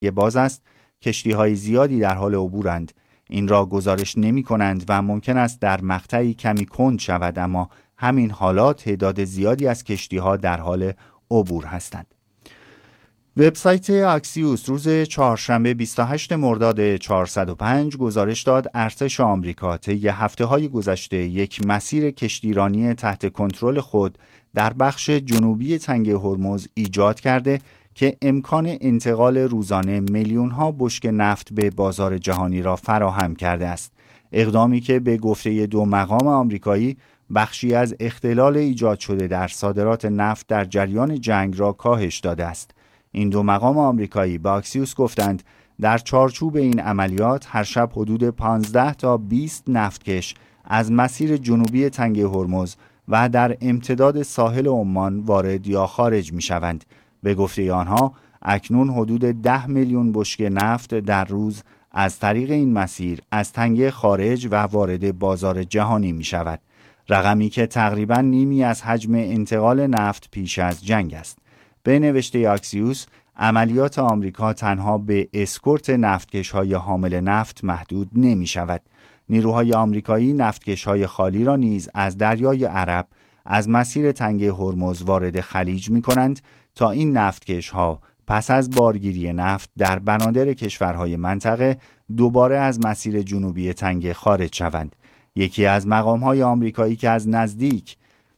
باز است، کشتی‌های زیادی در حال عبورند. این را گزارش نمی‌کنند و ممکن است در مقطعی کمی کند شود، اما همین حالا تعداد زیادی از کشتی‌ها در حال عبور هستند. وبسایت اکسیوس روز چهارشنبه 28 مرداد 405 گزارش داد ارتش آمریکا طی هفته‌های گذشته یک مسیر کشتیرانی تحت کنترل خود در بخش جنوبی تنگه هرمز ایجاد کرده که امکان انتقال روزانه میلیون‌ها بشکه نفت به بازار جهانی را فراهم کرده است. اقدامی که به گفته دو مقام آمریکایی بخشی از اختلال ایجاد شده در صادرات نفت در جریان جنگ را کاهش داده است. این دو مقام آمریکایی با اکسیوس گفتند در چارچوب این عملیات هر شب حدود 15 تا 20 نفتکش از مسیر جنوبی تنگه هرمز و در امتداد ساحل عمان وارد یا خارج می شوند. به گفته آنها اکنون حدود 10 میلیون بشکه نفت در روز از طریق این مسیر از تنگه خارج و وارد بازار جهانی می شود. رقمی که تقریباً نیمی از حجم انتقال نفت پیش از جنگ است. به نوشته اکسیوس عملیات آمریکا تنها به اسکورت نفتکش‌های حامل نفت محدود نمی شود. نیروهای آمریکایی نفتکش‌های خالی را نیز از دریای عرب از مسیر تنگه هرمز وارد خلیج می کنند تا این نفتکش‌ها پس از بارگیری نفت در بنادر کشورهای منطقه دوباره از مسیر جنوبی تنگه خارج شوند. یکی از مقام‌های آمریکایی که از نزدیک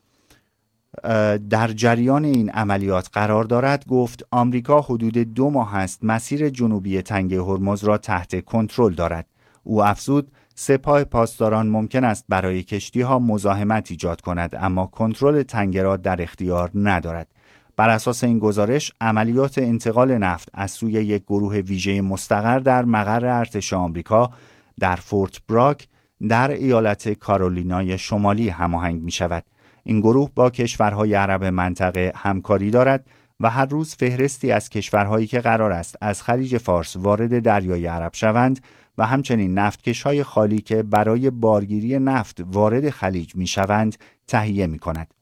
در جریان این عملیات قرار دارد گفت آمریکا حدود 2 ماه است مسیر جنوبی تنگه هرمز را تحت کنترل دارد. او افزود سپاه پاسداران ممکن است برای کشتی‌ها مزاحمت ایجاد کند، اما کنترل تنگه را در اختیار ندارد. بر اساس این گزارش عملیات انتقال نفت از سوی یک گروه ویژه مستقر در مقر ارتش آمریکا در فورت براگ در ایالت کارولینای شمالی هماهنگ می شود. این گروه با کشورهای عرب منطقه همکاری دارد و هر روز فهرستی از کشورهایی که قرار است از خلیج فارس وارد دریای عرب شوند و همچنین نفتکش‌های خالی که برای بارگیری نفت وارد خلیج می شوند تهیه می کند.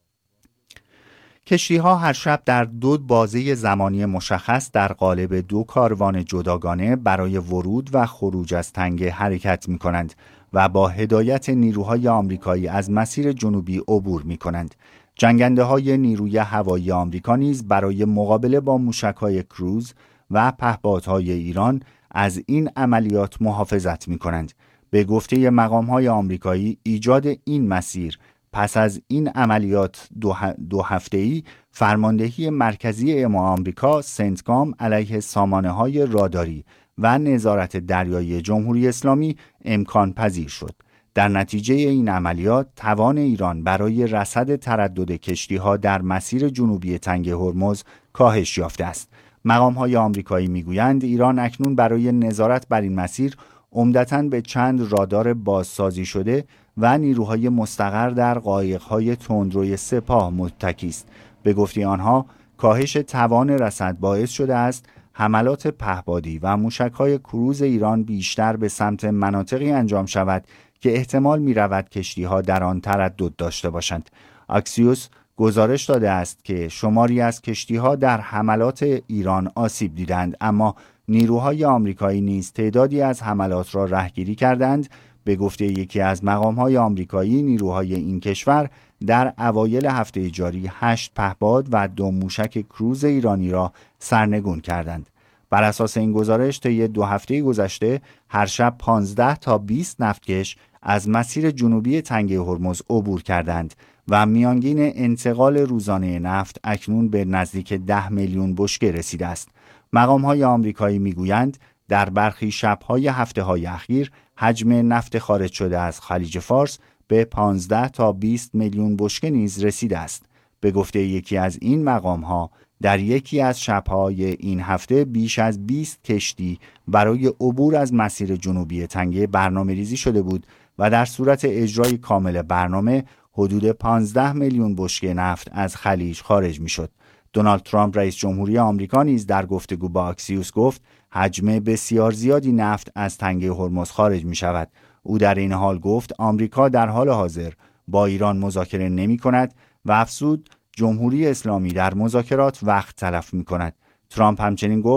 کشتی‌ها هر شب در 2 بازه زمانی مشخص در قالب 2 کاروان جداگانه برای ورود و خروج از تنگه حرکت می کنند و با هدایت نیروهای آمریکایی از مسیر جنوبی عبور می کنند. جنگنده‌های نیروی هوایی آمریکا نیز برای مقابله با موشک‌های کروز و پهپادهای ایران از این عملیات محافظت می کنند. به گفته مقام‌های آمریکایی ایجاد این مسیر پس از این عملیات 2 هفته‌ای فرماندهی مرکزی آمریکا سنتکام علیه سامانه‌های راداری و نظارت دریایی جمهوری اسلامی امکان پذیر شد. در نتیجه این عملیات توان ایران برای رصد تردد کشتی‌ها در مسیر جنوبی تنگه هرمز کاهش یافته است. مقام‌های آمریکایی می‌گویند ایران اکنون برای نظارت بر این مسیر عمدتاً به چند رادار بازسازی شده و نیروهای مستقر در قایق‌های تندروی سپاه متکی است. به گفته آنها کاهش توان رصد باعث شده است حملات پهپادی و موشک‌های کروز ایران بیشتر به سمت مناطقی انجام شود که احتمال می‌رود کشتی‌ها در آن تردد داشته باشند. اکسیوس گزارش داده است که شماری از کشتی‌ها در حملات ایران آسیب دیدند، اما نیروهای آمریکایی نیز تعدادی از حملات را رهگیری کردند. به گفته یکی از مقام‌های آمریکایی نیروهای این کشور در اوایل هفته جاری 8 پهپاد و 2 موشک کروز ایرانی را سرنگون کردند. بر اساس این گزارش طی 2 هفته گذشته هر شب 15 تا 20 نفتکش از مسیر جنوبی تنگه هرمز عبور کردند و میانگین انتقال روزانه نفت اکنون به نزدیک 10 میلیون بشکه رسیده است. مقام‌های آمریکایی میگویند در برخی شب‌های هفته‌های اخیر حجم نفت خارج شده از خلیج فارس به 15 تا 20 میلیون بشکه نیز رسیده است. به گفته یکی از این مقام‌ها در یکی از شب‌های این هفته بیش از 20 کشتی برای عبور از مسیر جنوبی تنگه برنامه‌ریزی شده بود و در صورت اجرای کامل برنامه حدود 15 میلیون بشکه نفت از خلیج خارج می‌شد. دونالد ترامپ رئیس جمهوری آمریکا نیز در گفتگو با اکسیوس گفت حجم بسیار زیادی نفت از تنگه هرمز خارج می شود. او در این حال گفت آمریکا در حال حاضر با ایران مذاکره نمی کند و افزود جمهوری اسلامی در مذاکرات وقت تلف می کند. ترامپ همچنین گفت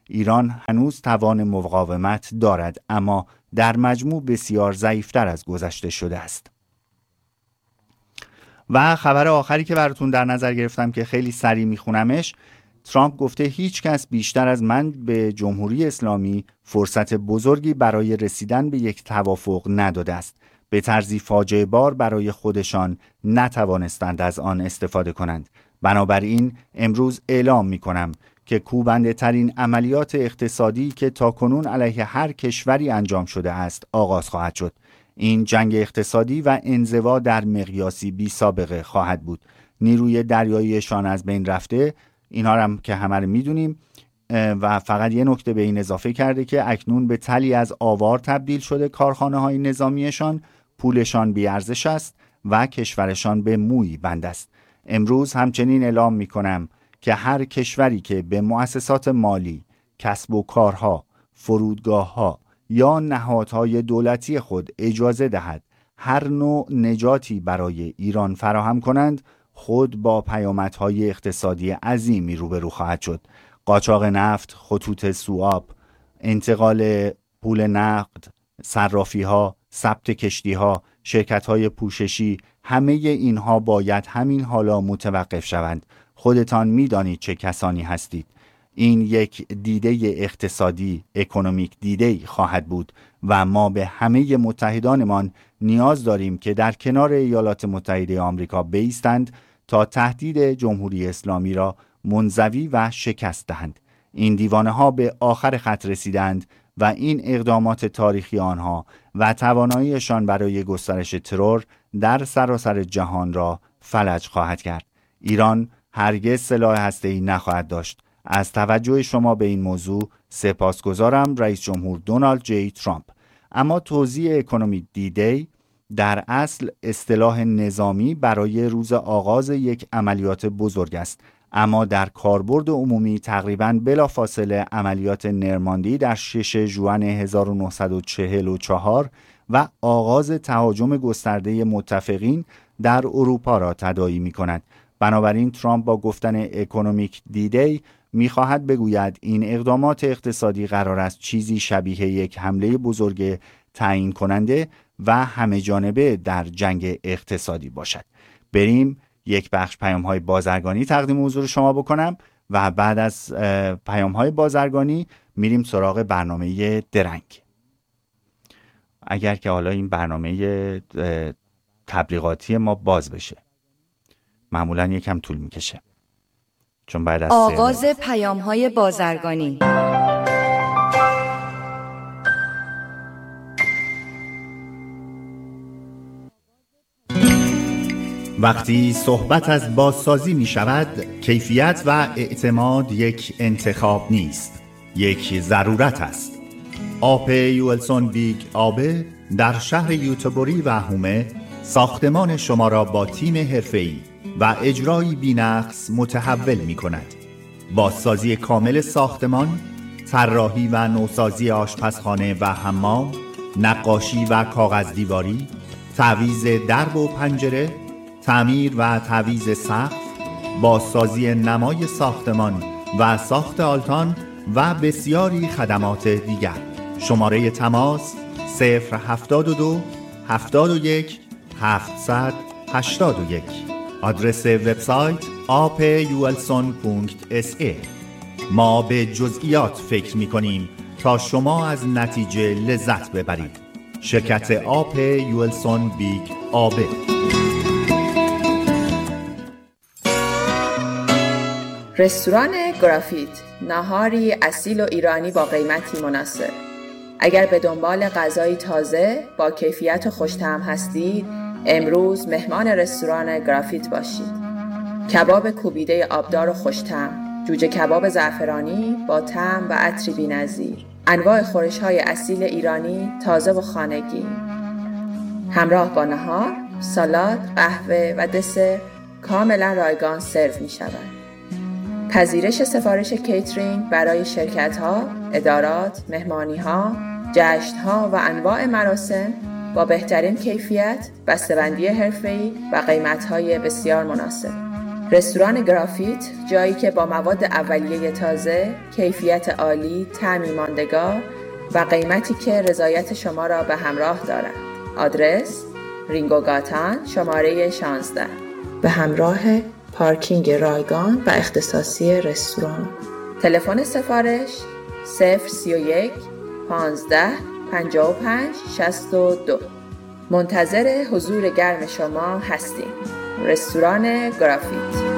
ایران هنوز توان مقاومت دارد، اما در مجموع بسیار ضعیفتر از گذشته شده است. و خبر آخری که براتون در نظر گرفتم که خیلی سریع میخونمش، ترامپ گفته هیچ کس بیشتر از من به جمهوری اسلامی فرصت بزرگی برای رسیدن به یک توافق نداده است. به طرزی فاجعه بار برای خودشان نتوانستند از آن استفاده کنند. بنابراین امروز اعلام میکنم که کوبنده ترین عملیات اقتصادی که تاکنون علیه هر کشوری انجام شده است آغاز خواهد شد. این جنگ اقتصادی و انزوا در مقیاسی بی سابقه خواهد بود. نیروی دریاییشان از بین رفته، اینا هم که همه رو میدونیم، و فقط یه نکته به این اضافه کرده که اکنون به تلی از آوار تبدیل شده کارخانه های نظامیشان، پولشان بیارزش است و کشورشان به مویی بند است. امروز همچنین اعلام میکنم که هر کشوری که به مؤسسات مالی، کسب و کارها، فرودگاهها یا نهادهای دولتی خود اجازه دهد هر نوع نجاتی برای ایران فراهم کنند، خود با پیامدهای اقتصادی عظیمی روبرو خواهد شد. قاچاق نفت، خطوط سوآب، انتقال پول نقد، صرافی‌ها، ثبت کشتی‌ها، شرکت‌های پوششی، همه اینها باید همین حالا متوقف شوند. خودتان می‌دانید چه کسانی هستید. این یک دیده اقتصادی، اکونومیک دیده خواهد بود و ما به همه متحدانمان نیاز داریم که در کنار ایالات متحده آمریکا بایستند تا تهدید جمهوری اسلامی را منزوی و شکست دهند. این دیوانه ها به آخر خط رسیدند و این اقدامات تاریخی آنها و تواناییشان برای گسترش ترور در سراسر جهان را فلج خواهد کرد. ایران هرگز سلاح هسته‌ای نخواهد داشت. از توجه شما به این موضوع سپاسگزارم. رئیس جمهور دونالد جی ترامپ. اما توزیع اکونومیک دی در اصل اصطلاح نظامی برای روز آغاز یک عملیات بزرگ است، اما در کاربرد عمومی تقریباً بلافاصله عملیات نرماندی در 6 ژوئن 1944 و آغاز تهاجم گسترده متفقین در اروپا را تداعی می‌کند. بنابراین ترامپ با گفتن اکونومیک دی می‌خواهد بگوید این اقدامات اقتصادی قرار است چیزی شبیه یک حمله بزرگ تعیین کننده و همه جانبه در جنگ اقتصادی باشد. بریم یک بخش پیام‌های بازرگانی تقدیم حضور شما بکنم و بعد از پیام‌های بازرگانی میریم سراغ برنامه درنگ. اگر که حالا این برنامه تبلیغاتی ما باز بشه، معمولاً یکم طول میکشه چون بعد از آغاز پیام‌های بازرگانی. وقتی صحبت از بازسازی می شود، کیفیت و اعتماد یک انتخاب نیست، یک ضرورت است. آپ یولسون بیگ آبه در شهر یوتبوری و هومه ساختمان شما را با تیم حرفه‌ای و اجرایی بی‌نقص متحول می کند. بازسازی کامل ساختمان، طراحی و نوسازی آشپزخانه و حمام، نقاشی و کاغذ دیواری، تعویض درب و پنجره، تعمیر و تعویض سقف، بازسازی نمای ساختمان و ساخت آلتان و بسیاری خدمات دیگر. شماره تماس 072 71 781. آدرس وبسایت apulson.sa. ما به جزئیات فکر می‌کنیم تا شما از نتیجه لذت ببرید. شرکت آپ یولسون بیگ آبه. رستوران گرافیت، ناهاری اصیل و ایرانی با قیمتی مناسب. اگر به دنبال غذایی تازه با کیفیت و خوش‌طعم هستید، امروز مهمان رستوران گرافیت باشید. کباب کوبیده آبدار و خوش‌طعم، جوجه کباب زعفرانی با طعم و عطری بی‌نظیر، انواع خورش‌های اصیل ایرانی تازه و خانگی، همراه با نهار، سالاد، قهوه و دسر کاملا رایگان سرو می‌شود. پذیرش سفارش کیترینگ برای شرکت‌ها، ادارات، مهمانی‌ها، جشن‌ها و انواع مراسم با بهترین کیفیت، بسته‌بندی حرفه‌ای و قیمت‌های بسیار مناسب. رستوران گرافیت، جایی که با مواد اولیه تازه، کیفیت عالی، طعمی ماندگار و قیمتی که رضایت شما را به همراه دارد. آدرس: رینگوگاتان شماره 16 به همراه پارکینگ رایگان و اختصاصی رستوران. تلفن سفارش 031 15 55 62. منتظر حضور گرم شما هستیم. رستوران گرافیت.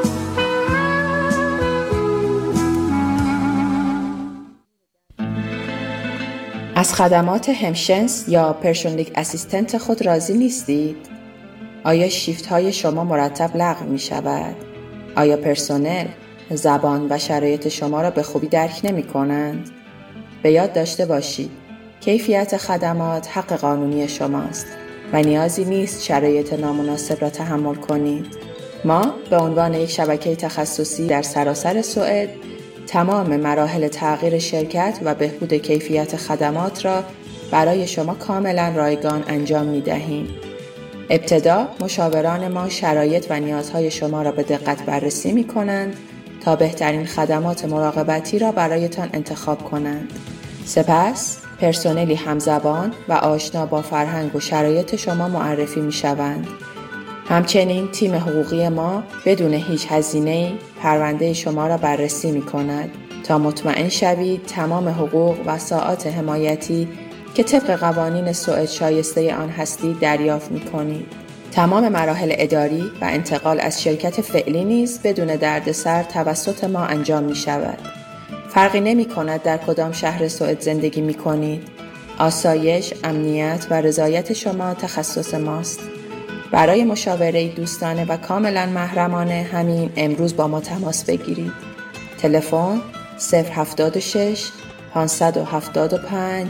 از خدمات همشنس یا پرسونالیک اسیستنت خود راضی نیستید؟ آیا شیفت های شما مرتب لغو می شود؟ آیا پرسنل زبان و شرایط شما را به خوبی درک نمی کنند؟ به یاد داشته باشید کیفیت خدمات حق قانونی شماست و نیازی نیست شرایط نامناسب را تحمل کنید. ما به عنوان یک شبکه تخصصی در سراسر سوئد تمام مراحل تغییر شرکت و بهبود کیفیت خدمات را برای شما کاملا رایگان انجام می دهیم. ابتدا مشاوران ما شرایط و نیازهای شما را به دقت بررسی می کنند تا بهترین خدمات مراقبتی را برایتان انتخاب کنند. سپس پرسنلی همزبان و آشنا با فرهنگ و شرایط شما معرفی می شوند. همچنین تیم حقوقی ما بدون هیچ هزینه‌ای پرونده شما را بررسی می کند تا مطمئن شوید تمام حقوق و ساعات حمایتی که طبق قوانین سوئد شایسته آن هستید دریافت می کنید. تمام مراحل اداری و انتقال از شرکت فعلی نیز بدون دردسر توسط ما انجام می شود. فرقی نمی کند در کدام شهر سوئد زندگی می کنید. آسایش، امنیت و رضایت شما تخصص ماست. برای مشاوره دوستانه و کاملا محرمانه همین امروز با ما تماس بگیرید. تلفن 076 575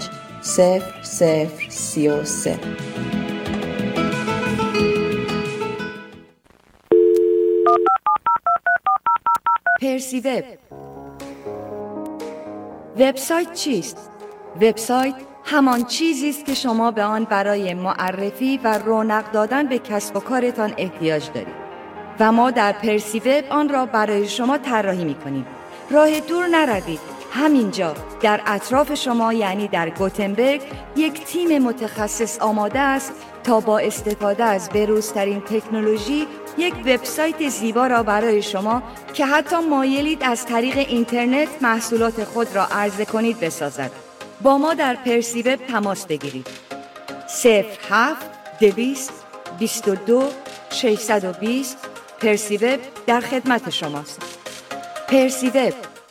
0033. پرسی وب. وبسایت چیست؟ وبسایت همان چیزی است که شما به آن برای معرفی و رونق دادن به کسب و کارتان احتیاج دارید و ما در پرسی وب آن را برای شما طراحی می‌کنیم. راه دور نروید. همینجا در اطراف شما یعنی در گوتنبرگ یک تیم متخصص آماده است تا با استفاده از بروزترین تکنولوژی یک وبسایت زیبا را برای شما که حتی مایلید از طریق اینترنت محصولات خود را عرضه کنید بسازد. با ما در پرسی وب تماس بگیرید. 07-222-620 پرسی وب در خدمت شماست. پرسی وب.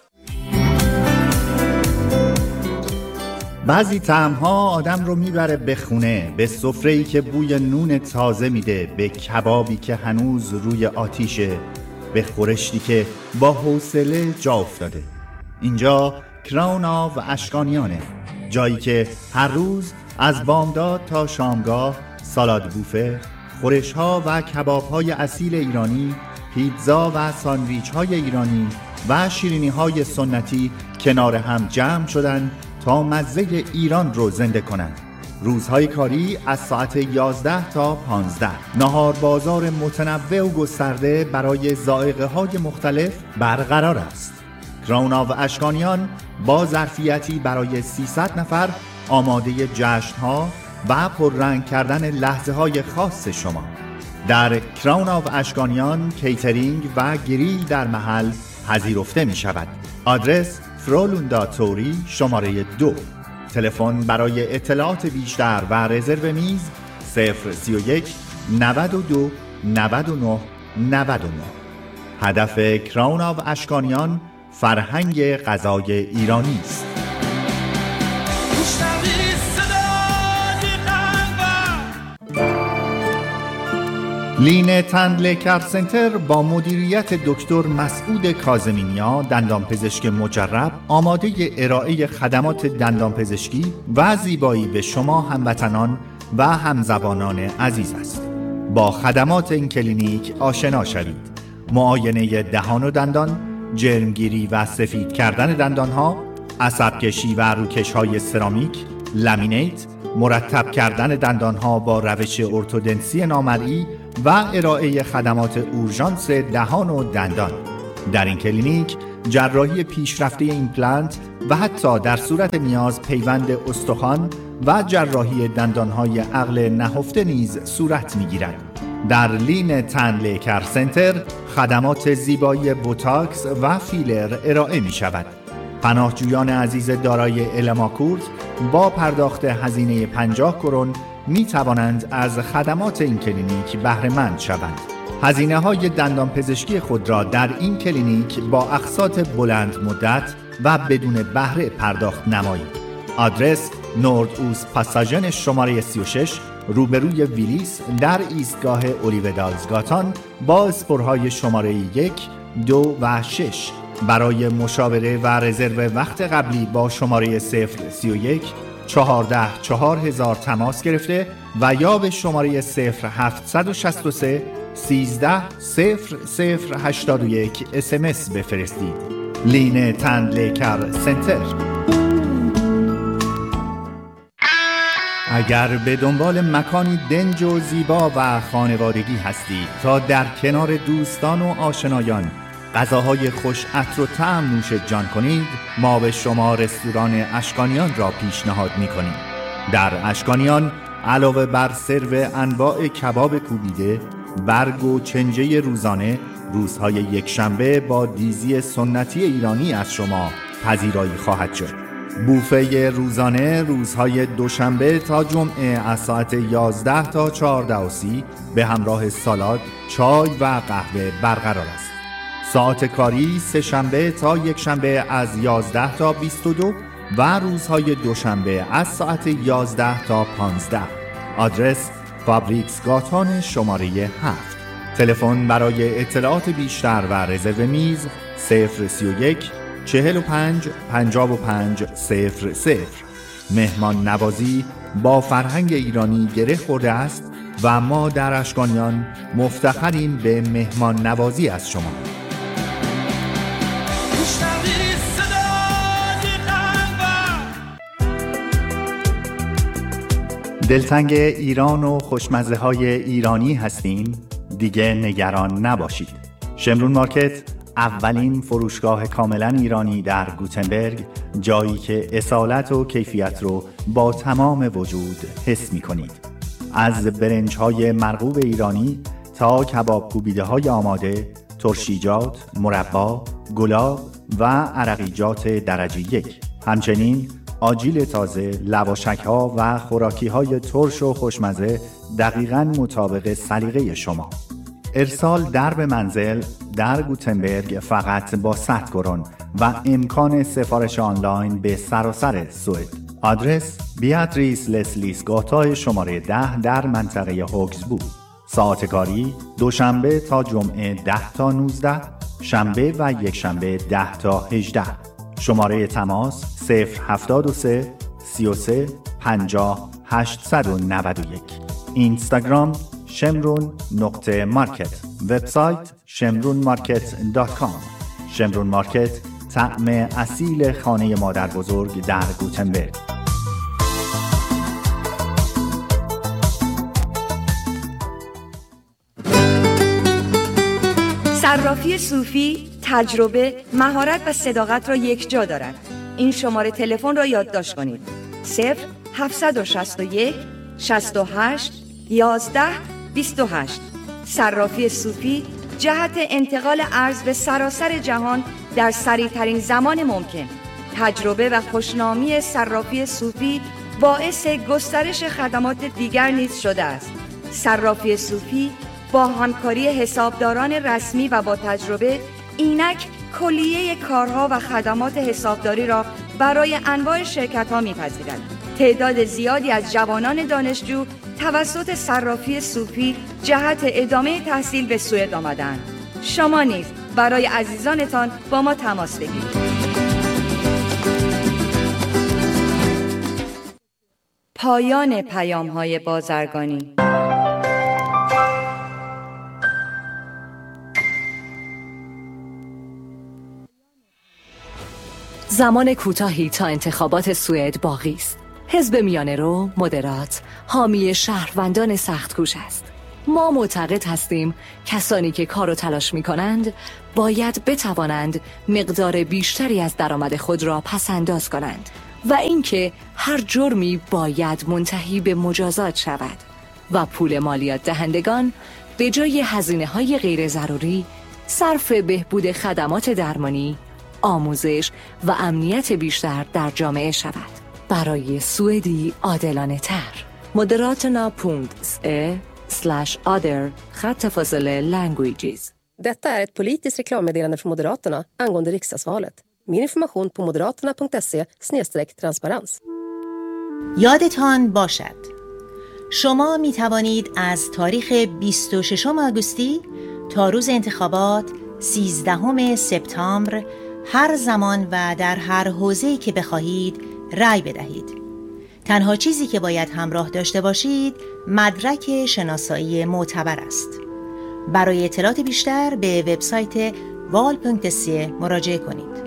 بعضی طعم‌ها آدم رو میبره به خونه، به سفره‌ای که بوی نون تازه میده، به کبابی که هنوز روی آتیشه، به خورشتی که با حوصله جا افتاده. اینجا کراونا و اشکانیانه، جایی که هر روز از بامداد تا شامگاه سالاد بوفه، خورش‌ها و کباب‌های اصیل ایرانی، پیتزا و ساندویچ‌های ایرانی و شیرینی‌های سنتی کنار هم جمع شدن تا مزه ایران رو زنده کنند. روزهای کاری از ساعت 11 تا 15. نهار بازار متنوع و گسترده برای ذائقه‌های مختلف برقرار است. کراونا و اشکانیان با ظرفیتی برای 300 نفر آماده جشن‌ها و پررنگ کردن لحظه‌های خاص شما. در کراونا و اشکانیان کیترینگ و گریل در محل پذیرفته می شود. آدرس فرولوندا توری شماره 2. تلفن برای اطلاعات بیشتر و رزرو میز 031 92 99 99. هدف کراونا و اشکانیان فرهنگ غذای ایرانی است. لینه تندل کر سنتر با مدیریت دکتر مسعود کاظمینیا، دندانپزشک مجرب، آماده ارائه خدمات دندانپزشکی و زیبایی به شما هموطنان و همزبانان عزیز است. با خدمات این کلینیک آشنا شوید. معاینه دهان و دندان، جرمگیری و سفید کردن دندانها، عصب کشی و روکش‌های سرامیک، لامینیت، مرتب کردن دندانها با روش ارتودنسی نامرئی و ارائه خدمات اورژانس دهان و دندان. در این کلینیک جراحی پیشرفته ایمپلنت و حتی در صورت نیاز پیوند استخوان و جراحی دندانهای عقل نهفته نیز صورت می‌گیرد. در لین تن لیکر سنتر خدمات زیبایی بوتاکس و فیلر ارائه می‌شود. پناهجویان عزیز دارای الماکورت با پرداخت هزینه 50 کرون می توانند از خدمات این کلینیک بهره مند شوند. هزینه های دندان پزشکی خود را در این کلینیک با اقساط بلند مدت و بدون بهره پرداخت نمایید. آدرس نورد اوست پاساژن شماره 36 روبروی ویلیس در ایستگاه اولیودالزگاتان با اسپورهای شماره 1، 2 و 6. برای مشاوره و رزرو وقت قبلی با شماره 031 14 4000 تماس گرفته و یا به شماره 0763 13 0081 SMS بفرستید. لین تن لیکر سنتر. اگر به دنبال مکانی دنج و زیبا و خانوادگی هستید تا در کنار دوستان و آشنایان غذاهای خوش عطر و طعم نوش جان کنید، ما به شما رستوران اشکانیان را پیشنهاد می‌کنیم. در اشکانیان علاوه بر سرو انواع کباب کوبیده، برگ و چنجه روزانه، روزهای یکشنبه با دیزی سنتی ایرانی از شما پذیرایی خواهد شد. بوفه روزانه روزهای دوشنبه تا جمعه از ساعت 11 تا 14:30 به همراه سالاد، چای و قهوه برقرار است. ساعت کاری سه شنبه تا یک شنبه از 11 تا 22 و روزهای دوشنبه از ساعت 11 تا 15. آدرس فابریکس گاتان شماره 7. تلفن برای اطلاعات بیشتر و رزرو میز 031 45 55 00. مهمان نوازی با فرهنگ ایرانی گره خورده است و ما در اشکانیان مفتخریم به مهمان نوازی از شما. دلتنگ ایران و خوشمزه های ایرانی هستین؟ دیگه نگران نباشید. شمرون مارکت اولین فروشگاه کاملا ایرانی در گوتنبرگ، جایی که اصالت و کیفیت رو با تمام وجود حس می کنید. از برنج های مرغوب ایرانی تا کباب کوبیده های آماده، ترشیجات، مربا، گلاب و عرقیجات درجه 1. همچنین آجیل تازه، لواشک ها و خوراکی های ترش و خوشمزه دقیقاً مطابق سلیقه شما. ارسال در به منزل در گوتنبرگ فقط با 100 کرون و امکان سفارش آنلاین به سراسر سوئد. آدرس بیاتریس لسلیس گاتا شماره 10 در منطقه هوکسبو. ساعت کاری دوشنبه تا جمعه 10 تا 19، شنبه و یک شنبه 10 تا 18. شماره تماس 073 33 50 891. اینستاگرام shemrun.market. وبسایت shemrunmarket.com. شمرون مارکت، طعم اصیل خانه مادر بزرگ در گوتنبرگ. صرافی صوفی تجربه، مهارت و صداقت را یک جا دارد. این شماره تلفن را یادداشت کنید: 0761 68 11 28. صرافی صوفی جهت انتقال ارز به سراسر جهان در سریع‌ترین زمان ممکن. تجربه و خوشنامی صرافی صوفی باعث گسترش خدمات دیگر نیز شده است. صرافی صوفی با همکاری حسابداران رسمی و با تجربه اینک کلیه کارها و خدمات حسابداری را برای انواع شرکت‌ها می‌پذیرد. تعداد زیادی از جوانان دانشجو توسط صرافی صوفی جهت ادامه تحصیل به سوئد آمدند. شما نیز برای عزیزانتان با ما تماس بگیرید. پایان پیام‌های بازرگانی. زمان کوتاهی تا انتخابات سوئد باقی است. حزب میانه رو، مدرات، حامی شهروندان سخت‌کوش است. ما معتقد هستیم کسانی که کار و تلاش می کنند باید بتوانند مقدار بیشتری از درآمد خود را پس‌انداز کنند و اینکه هر جرمی باید منتهی به مجازات شود و پول مالیات دهندگان به جای هزینه‌های غیر ضروری صرف بهبود خدمات درمانی، آموزش و امنیت بیشتر در جامعه شود. برای سوئدی عادلانه تر. moderaterna.se/other/languages. Detta är ett politiskt reklammeddelande från Moderaterna angående riksdagsvalet. Mer information på moderaterna.se/transparens. یادتان باشد شما می توانید از تاریخ 26 آگوستی تا روز انتخابات 13 سپتامبر هر زمان و در هر حوزه‌ای که بخواهید رأی بدهید. تنها چیزی که باید همراه داشته باشید مدرک شناسایی معتبر است. برای اطلاعات بیشتر به وبسایت val.se مراجعه کنید.